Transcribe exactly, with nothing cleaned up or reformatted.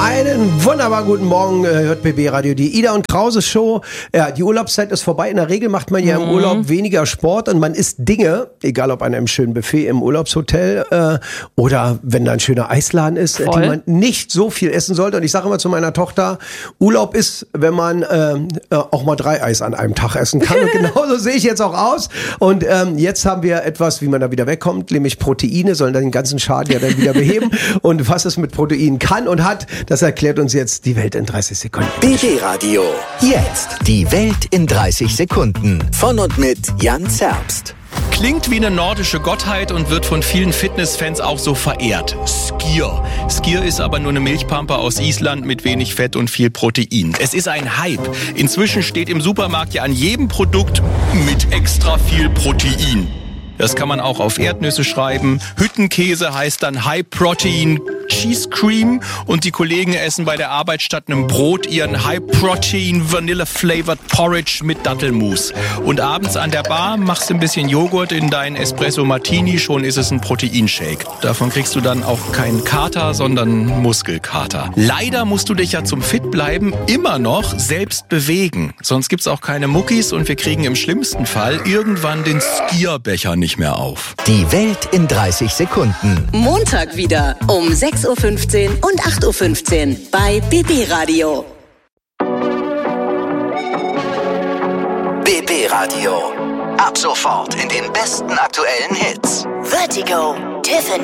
Einen wunderbar guten Morgen, hört B B Radio, die Ida und Krause Show. Ja, die Urlaubszeit ist vorbei. In der Regel macht man ja im Urlaub weniger Sport und man isst Dinge, egal ob an einem schönen Buffet im Urlaubshotel äh, oder wenn da ein schöner Eisladen ist, Voll. die man nicht so viel essen sollte. Und ich sage immer zu meiner Tochter, Urlaub ist, wenn man äh, auch mal drei Eis an einem Tag essen kann. Und genauso sehe ich jetzt auch aus. Und ähm, jetzt haben wir etwas, wie man da wieder wegkommt, nämlich Proteine, sollen dann den ganzen Schaden ja dann wieder beheben. Und was es mit Proteinen kann und hat, das erklärt uns jetzt die Welt in dreißig Sekunden. B B Radio. Jetzt die Welt in dreißig Sekunden. Von und mit Jan Zerbst. Klingt wie eine nordische Gottheit und wird von vielen Fitnessfans auch so verehrt. Skyr. Skyr ist aber nur eine Milchpampe aus Island mit wenig Fett und viel Protein. Es ist ein Hype. Inzwischen steht im Supermarkt ja an jedem Produkt mit extra viel Protein. Das kann man auch auf Erdnüsse schreiben. Hüttenkäse heißt dann High Protein Cheese Cream und die Kollegen essen bei der Arbeit statt einem Brot ihren High Protein Vanilla Flavored Porridge mit Dattelmus. Und abends an der Bar machst du ein bisschen Joghurt in deinen Espresso Martini, schon ist es ein Proteinshake. Davon kriegst du dann auch keinen Kater, sondern Muskelkater. Leider musst du dich ja zum Fit bleiben immer noch selbst bewegen. Sonst gibt's auch keine Muckis und wir kriegen im schlimmsten Fall irgendwann den Skierbecher nicht mehr auf. Die Welt in dreißig Sekunden. Montag wieder um sechs Uhr fünfzehn und acht Uhr fünfzehn bei B B Radio. B B Radio. Ab sofort in den besten aktuellen Hits. Vertigo, Tiffany.